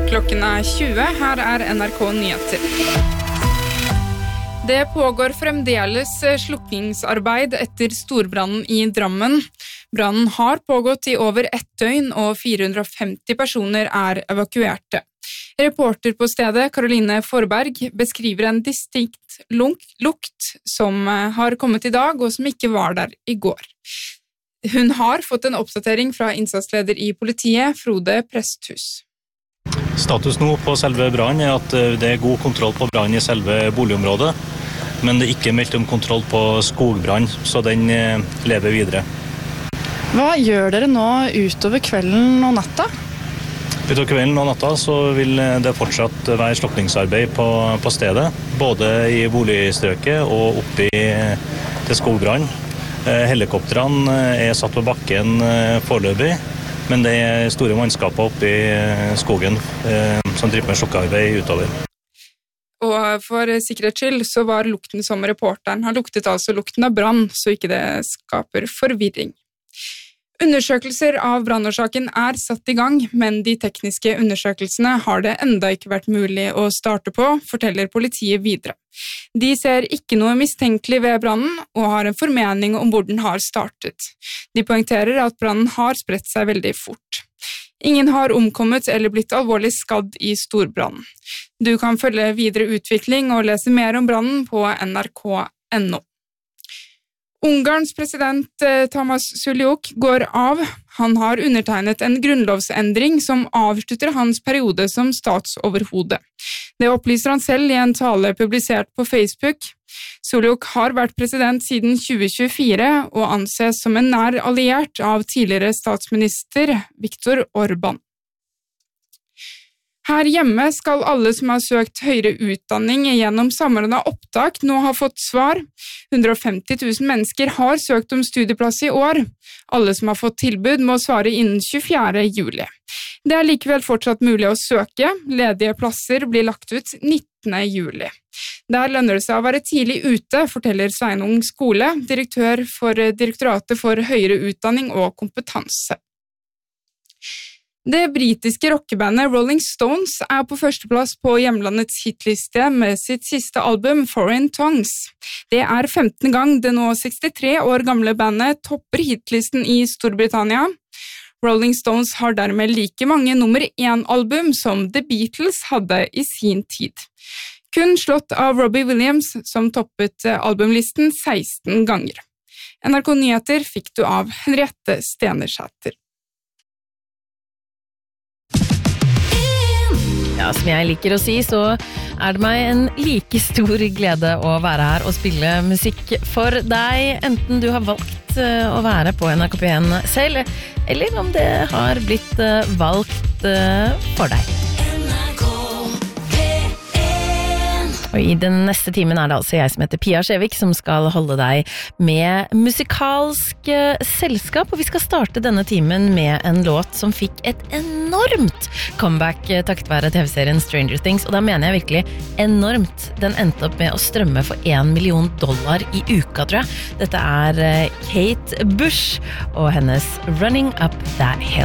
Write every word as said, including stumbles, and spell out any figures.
Klokken er tjue, her er N R K Nyheter. Det pågår fremdeles slukkingsarbeid etter storbrannen i Drammen. Brannen har pågått i over ett døgn, og fire hundre og femti personer er evakuerte. Reporter på stedet, Caroline Forberg, beskriver en distinkt lukt som har kommet i dag, og som ikke var der i går. Hun har fått en oppdatering fra innsatsleder i politiet, Frode Presthus. Status nå på selve brannen er at det er god kontroll på brannen i selve boligområdet, men det er ikke meldt om kontroll på skogbrann, så den lever videre. Hva gjør dere nå utover kvelden og natta? Utover kvelden og natta så vil det fortsatt være slukningsarbeid på, på stedet, både i boligstrøket og oppe i til skogbrann. Helikoptrene er satt på bakken foreløpig, men det er store mannskaper oppe i skogen som driver med slukkearbeid utover. Og for sikkerhets skyld så var lukten som reporteren har luktet altså lukten av brann, så ikke det skaper forvirring. Undersøkelser av brannårsaken er satt i gang, men de tekniske undersøkelsene har det enda ikke vært mulig å starte på, forteller politiet videre. De ser ikke noe mistenkelig ved brannen, og har en formening om hvor den har startet. De poengterer at brannen har spredt seg veldig fort. Ingen har omkommet eller blitt alvorlig skadd i storbrannen. Du kan følge videre utvikling og lese mer om brannen på N R K punktum N O. Ungarns president Tamás Suljuk går av. Han har undertegnet en grunnlovsendring som avslutter hans periode som statsoverhode. Det opplyser han selv i en tale publisert på Facebook. Suljuk har vært president siden tjue tjuefire og anses som en nær alliert av tidligere statsminister Viktor Orbán. Her hjemme skal alle som har søkt høyere utdanning gjennom samordnet opptak nå ha fått svar. hundre og femti tusen mennesker har søkt om studieplass i år. Alle som har fått tilbud må svare innen tjuefjerde juli. Det er likevel fortsatt mulig å søke. Ledige plasser blir lagt ut nittende juli. Der lønner det seg å være tidlig ute, forteller Sveinung Skole, direktør for Direktoratet for høyere utdanning og kompetanse. Det britiske rockebandet Rolling Stones er på førsteplass på hjemlandets hitliste med sitt siste album Foreign Tongues. Det er femtende gang det nå sekstitre år gamle bandet topper hitlisten i Storbritannia. Rolling Stones har dermed like mange nummer én-album som The Beatles hadde i sin tid. Kun slått av Robbie Williams, som toppet albumlisten seksten ganger. N R K Nyheter fikk du av Henriette Stenersæter. Ja, som jeg liker å si, så er det meg en like stor glede å være her og spille musikk for deg, enten du har valgt å være på N R K P en selv, eller om det har blitt valgt for deg. Og i den neste timen er det altså jeg som heter Pia Skjevik som skal holde deg med musikalsk selskap, og vi skal starte denne timen med en låt som fikk et enormt comeback takket være T V-serien Stranger Things, og da mener jeg virkelig enormt. Den endte opp med å strømme for en million dollar i uka, tror jeg. Dette er Kate Bush og hennes Running Up That Hill.